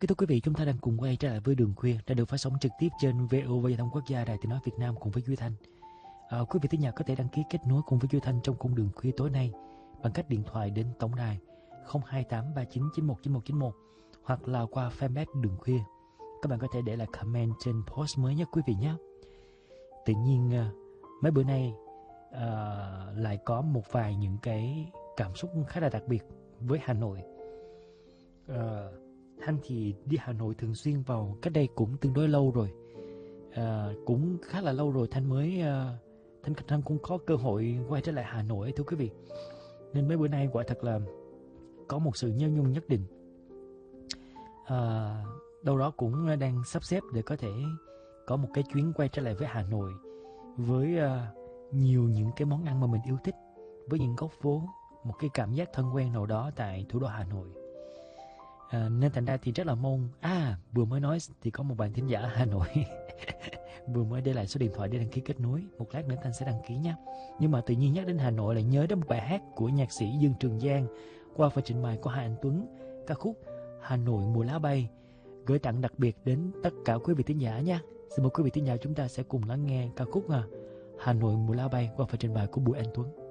Kính thưa quý vị, chúng ta đang cùng quay trở lại với Đường Khuya đã được phát sóng trực tiếp trên VOV Giao thông Quốc gia, Đài Tiếng nói Việt Nam cùng với Duy Thanh. Quý vị thính giả có thể đăng ký kết nối cùng với Duy Thanh trong cung Đường Khuya tối nay bằng cách điện thoại đến tổng đài 02839919191 hoặc là qua fanpage Đường Khuya. Các bạn có thể để lại comment trên post mới nhé quý vị nhé. Tự nhiên mấy bữa nay lại có một vài những cái cảm xúc khá là đặc biệt với Hà Nội. Thanh thì đi Hà Nội thường xuyên vào cách đây cũng tương đối lâu rồi, cũng khá là lâu rồi Thanh mới Thanh cũng có cơ hội quay trở lại Hà Nội thưa quý vị. Nên mấy bữa nay quả thật là có một sự nhớ nhung nhất định, đâu đó cũng đang sắp xếp để có thể có một cái chuyến quay trở lại với Hà Nội với nhiều những cái món ăn mà mình yêu thích, với những góc phố, một cái cảm giác thân quen nào đó tại thủ đô Hà Nội. Nên thành ra thì rất là mong. Vừa mới nói thì có một bạn thính giả ở Hà Nội vừa mới để lại số điện thoại để đăng ký kết nối. Một lát nữa Thanh sẽ đăng ký nha. Nhưng mà tự nhiên nhắc đến Hà Nội lại nhớ đến một bài hát của nhạc sĩ Dương Trường Giang qua phần trình bày của Hà Anh Tuấn, ca khúc Hà Nội mùa lá bay, gửi tặng đặc biệt đến tất cả quý vị thính giả nha. Xin mời quý vị thính giả chúng ta sẽ cùng lắng nghe ca khúc Hà Nội mùa lá bay qua phần trình bày của Bùi Anh Tuấn.